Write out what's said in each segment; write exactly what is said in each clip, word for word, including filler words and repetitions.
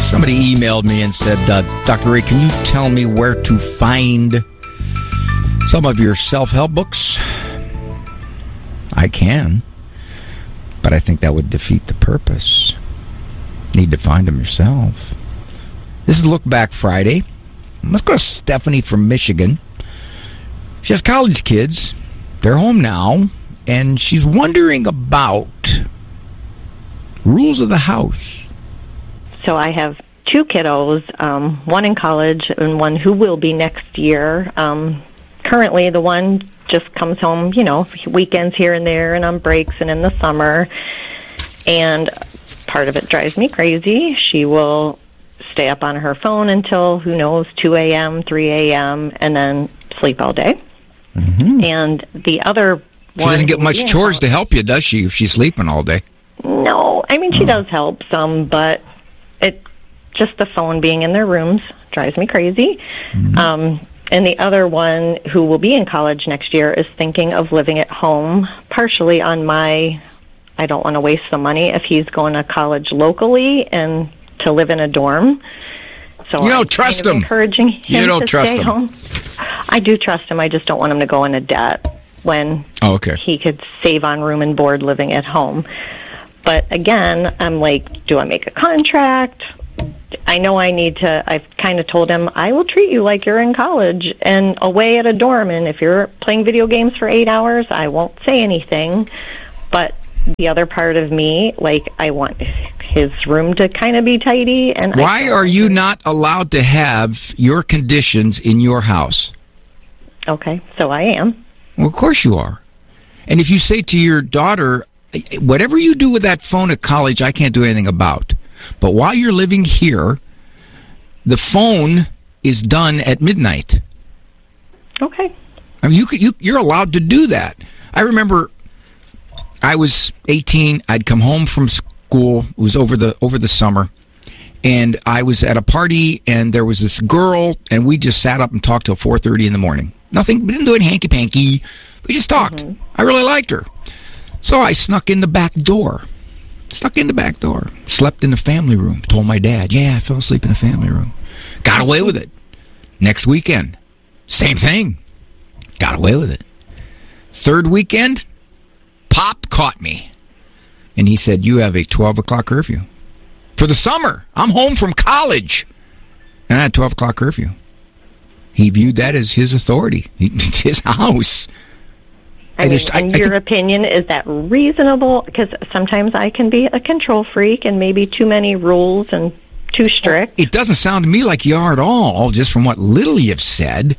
Somebody emailed me and said, uh, Doctor Ray, can you tell me where to find some of your self-help books? I can, but I think that would defeat the purpose. Need to find them yourself. This is Look Back Friday. Let's go to Stephanie from Michigan. She has college kids. They're home now, and she's wondering about rules of the house. So I have two kiddos, um, one in college and one who will be next year. Um, currently, the one just comes home, you know, weekends here and there and on breaks and in the summer. And part of it drives me crazy. She will stay up on her phone until, who knows, two a.m., three a.m., and then sleep all day. Mm-hmm. And the other one... She doesn't get much chores to help you, does she, if she's sleeping all day? No. I mean, she oh. does help some, but it just the phone being in their rooms drives me crazy. Mm-hmm. Um, and the other one, who will be in college next year, is thinking of living at home, partially on my... I don't want to waste the money if he's going to college locally and to live in a dorm. So you don't I'm trust kind of him. Encouraging him you don't to trust stay him. home. I do trust him. I just don't want him to go into debt when oh, okay. he could save on room and board living at home. But again, I'm like, do I make a contract? I know I need to. I've kind of told him, I will treat you like you're in college and away at a dorm. And if you're playing video games for eight hours, I won't say anything. But the other part of me, like, I want his room to kind of be tidy. And why are you not allowed to have your conditions in your house? Okay, so I am. Well, of course you are. And if you say to your daughter, whatever you do with that phone at college, I can't do anything about. But while you're living here, the phone is done at midnight. Okay. I mean, you could, you, you're allowed to do that. I remember I was eighteen. I'd come home from school. It was over the over the summer. And I was at a party, and there was this girl, and we just sat up and talked till four thirty in the morning. Nothing, we didn't do it hanky-panky. We just talked. Mm-hmm. I really liked her. So I snuck in the back door. Snuck in the back door. Slept in the family room. Told my dad, yeah, I fell asleep in the family room. Got away with it. Next weekend, same thing. Got away with it. Third weekend, Pop caught me. And he said, you have a twelve o'clock curfew. For the summer. I'm home from college. And I had a twelve o'clock curfew. He viewed that as his authority. His house. I mean, just, in I, your I th- opinion, is that reasonable? Because sometimes I can be a control freak and maybe too many rules and too strict. It doesn't sound to me like you are at all, just from what little you've said.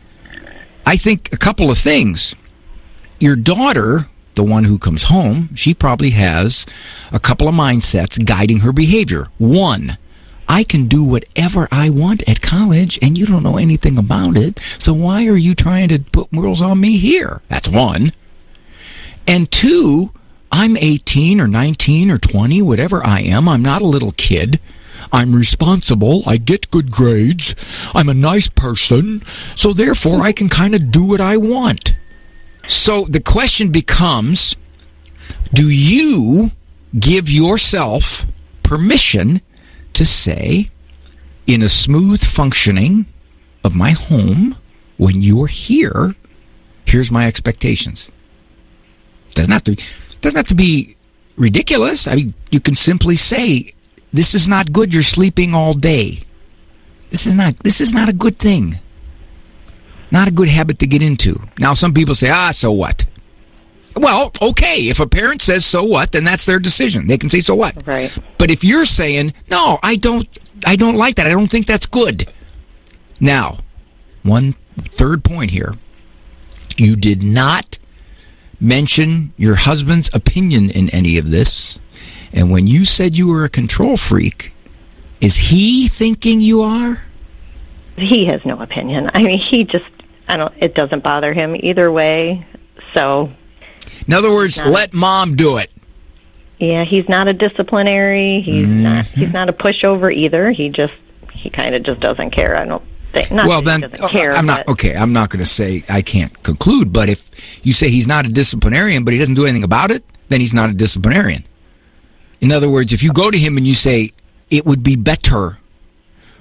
I think a couple of things. Your daughter, the one who comes home, she probably has a couple of mindsets guiding her behavior. One, I can do whatever I want at college, and you don't know anything about it, so why are you trying to put rules on me here? That's one. And two, I'm eighteen or nineteen or twenty, whatever I am. I'm not a little kid. I'm responsible. I get good grades. I'm a nice person, so therefore I can kind of do what I want. So the question becomes, do you give yourself permission to say, in a smooth functioning of my home, when you're here, here's my expectations? Doesn't have to, doesn't have to be ridiculous. I mean, you can simply say, this is not good. You're sleeping all day. This is not, this is not a good thing. Not a good habit to get into. Now, some people say, ah, so what? Well, okay, if a parent says so what, then that's their decision. They can say so what. Right. But if you're saying, no, I don't I don't like that. I don't think that's good. Now, one third point here. You did not mention your husband's opinion in any of this. And when you said you were a control freak, is he thinking you are? He has no opinion. I mean, he just, I don't, it doesn't bother him either way. So, in other words, let mom do it. Yeah, he's not a disciplinary. He's mm-hmm. not. He's not a pushover either. He just, he kind of just doesn't care. I don't think. Not well, that then he doesn't care, I'm not okay. I'm not going to say I can't conclude. But if you say he's not a disciplinarian, but he doesn't do anything about it, then he's not a disciplinarian. In other words, if you go to him and you say it would be better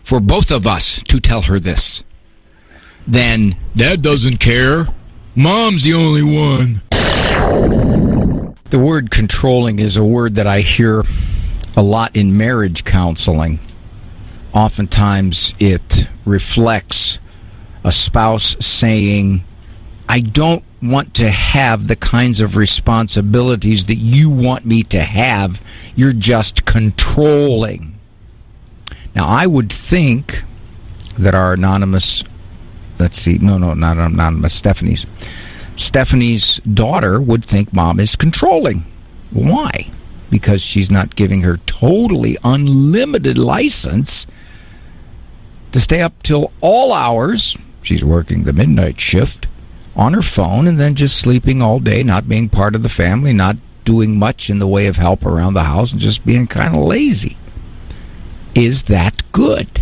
for both of us to tell her this than Dad doesn't care. Mom's the only one. The word controlling is a word that I hear a lot in marriage counseling. Oftentimes it reflects a spouse saying, I don't want to have the kinds of responsibilities that you want me to have. You're just controlling. Now, I would think that our anonymous, let's see, no, no, not anonymous, Stephanie's, Stephanie's daughter would think Mom is controlling. Why? Because she's not giving her totally unlimited license to stay up till all hours. She's working the midnight shift on her phone and then just sleeping all day, not being part of the family, not doing much in the way of help around the house, and just being kind of lazy. Is that good?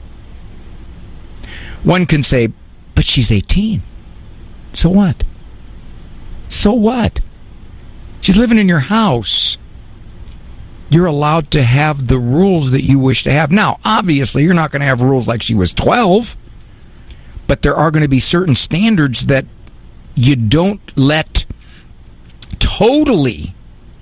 One can say, but she's eighteen. So what? So what? She's living in your house. You're allowed to have the rules that you wish to have. Now, obviously, you're not going to have rules like she was twelve, but there are going to be certain standards that you don't let totally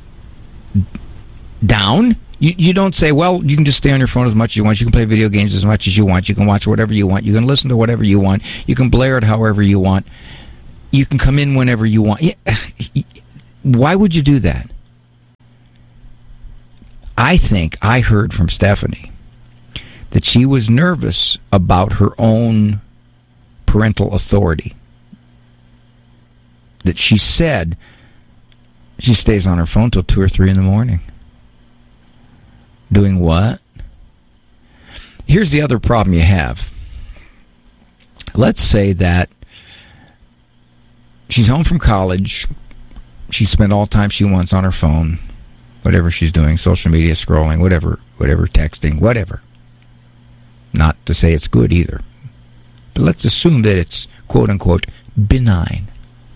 down. You, you don't say, well, you can just stay on your phone as much as you want. You can play video games as much as you want. You can watch whatever you want. You can listen to whatever you want. You can blare it however you want. You can come in whenever you want. Why would you do that? I think I heard from Stephanie that she was nervous about her own parental authority. That she said she stays on her phone till two or three in the morning. Doing what? Here's the other problem you have. Let's say that she's home from college. She spent all the time she wants on her phone. Whatever she's doing, social media, scrolling, whatever, whatever, texting, whatever. Not to say it's good either. But let's assume that it's, quote-unquote, benign.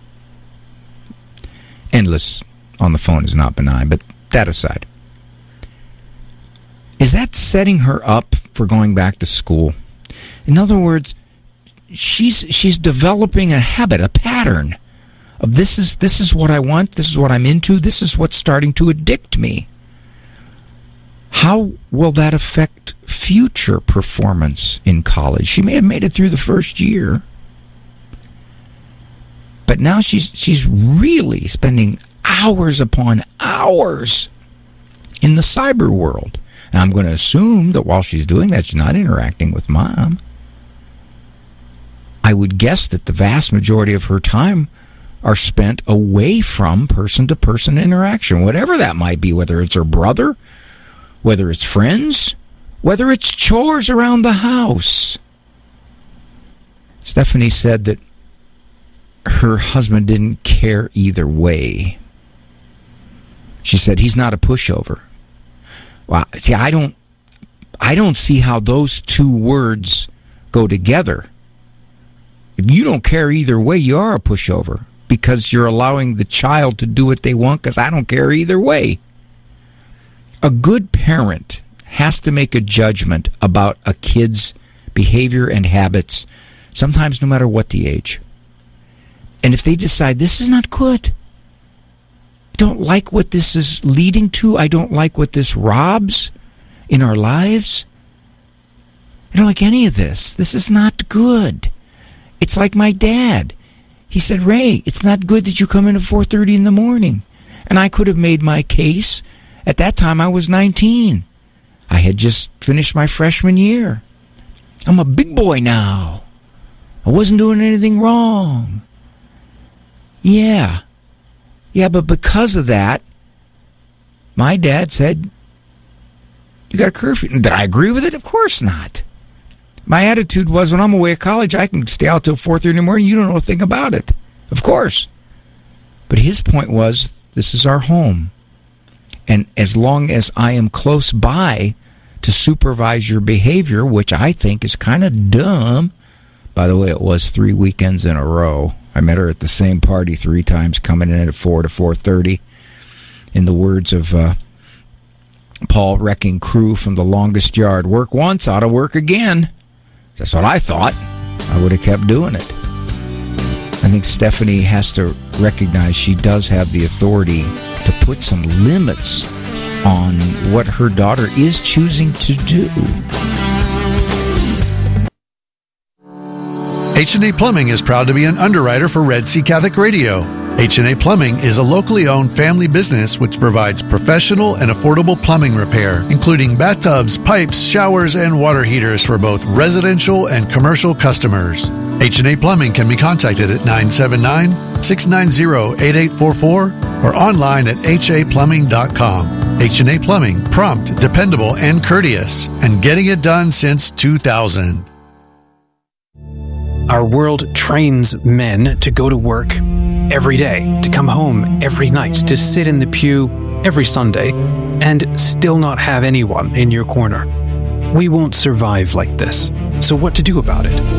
Endless on the phone is not benign, but that aside. Is that setting her up for going back to school? In other words, she's she's developing a habit, a pattern of this is this is what I want, this is what I'm into, this is what's starting to addict me. How will that affect future performance in college? She may have made it through the first year, but now she's she's really spending hours upon hours in the cyber world. And I'm going to assume that while she's doing that, she's not interacting with Mom. I would guess that the vast majority of her time are spent away from person-to-person interaction, whatever that might be, whether it's her brother, whether it's friends, whether it's chores around the house. Stephanie said that her husband didn't care either way. She said, he's not a pushover. Wow. See, I don't, I don't see how those two words go together. If you don't care either way, you are a pushover because you're allowing the child to do what they want because I don't care either way. A good parent has to make a judgment about a kid's behavior and habits, sometimes no matter what the age. And if they decide this is not good, I don't like what this is leading to, I don't like what this robs in our lives, I don't like any of this. This is not good. It's like my dad. He said, Ray, it's not good that you come in at four thirty in the morning. And I could have made my case. At that time, I was nineteen. I had just finished my freshman year. I'm a big boy now. I wasn't doing anything wrong. Yeah. Yeah, but because of that, my dad said, you got a curfew. Did I agree with it? Of course not. My attitude was, when I'm away at college, I can stay out till four thirty in the morning. You don't know a thing about it. Of course. But his point was, this is our home. And as long as I am close by to supervise your behavior, which I think is kind of dumb. By the way, it was three weekends in a row. I met her at the same party three times, coming in at four to four thirty. In the words of uh, Paul Wrecking Crew from The Longest Yard. Work once, ought to work again. That's what I thought. I would have kept doing it. I think Stephanie has to recognize she does have the authority to put some limits on what her daughter is choosing to do. H and A Plumbing is proud to be an underwriter for Red Sea Catholic Radio. H and A Plumbing is a locally owned family business which provides professional and affordable plumbing repair, including bathtubs, pipes, showers, and water heaters for both residential and commercial customers. H and A Plumbing can be contacted at nine seven nine, six nine zero, eight eight four four or online at h a plumbing dot com. H and A Plumbing, prompt, dependable, and courteous, and getting it done since two thousand. Our world trains men to go to work every day, to come home every night, to sit in the pew every Sunday, and still not have anyone in your corner. We won't survive like this. So what to do about it?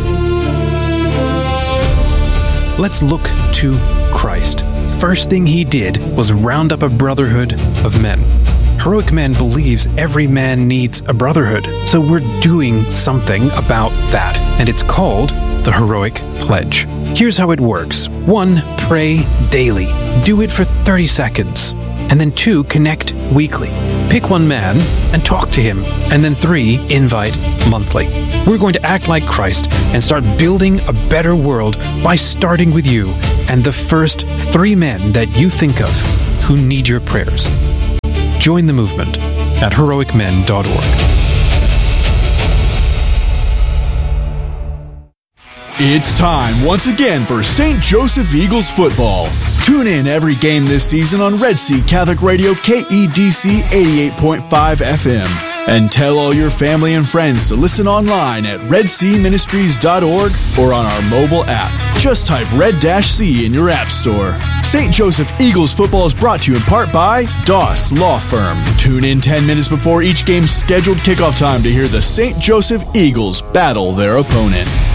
Let's look to Christ. First thing he did was round up a brotherhood of men. Heroic Men believes every man needs a brotherhood, so we're doing something about that, and it's called the Heroic Pledge. Here's how it works. One, pray daily. Do it for thirty seconds. And then two, connect weekly. Pick one man and talk to him. And then three, invite monthly. We're going to act like Christ and start building a better world by starting with you and the first three men that you think of who need your prayers. Join the movement at heroic men dot org. It's time once again for Saint Joseph Eagles football. Tune in every game this season on Red Sea Catholic Radio K E D C eighty-eight point five F M. And tell all your family and friends to listen online at red sea ministries dot org or on our mobile app. Just type Red-C in your app store. Saint Joseph Eagles football is brought to you in part by Doss Law Firm. Tune in ten minutes before each game's scheduled kickoff time to hear the Saint Joseph Eagles battle their opponent.